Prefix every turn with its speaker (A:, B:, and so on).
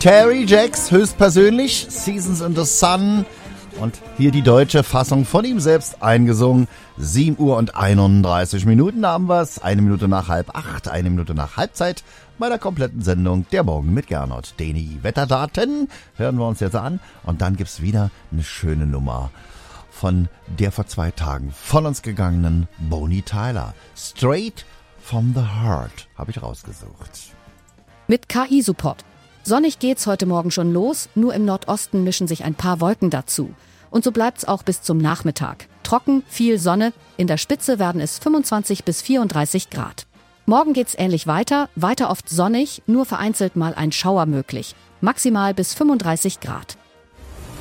A: Terry Jacks höchstpersönlich, Seasons in the Sun. Und hier die deutsche Fassung von ihm selbst eingesungen. 7 Uhr und 31 Minuten haben wir's. 1 Minute nach 7:30, 1 Minute nach Halbzeit bei der kompletten Sendung Der Morgen mit Gernot. Die Wetterdaten hören wir uns jetzt an. Und dann gibt's wieder eine schöne Nummer von der vor 2 Tagen von uns gegangenen Bonnie Tyler. Straight from the Heart habe ich rausgesucht.
B: Mit KI-Support. Sonnig geht's heute Morgen schon los, nur im Nordosten mischen sich ein paar Wolken dazu. Und so bleibt's auch bis zum Nachmittag. Trocken, viel Sonne, in der Spitze werden es 25 bis 34 Grad. Morgen geht's ähnlich weiter oft sonnig, nur vereinzelt mal ein Schauer möglich. Maximal bis 35 Grad.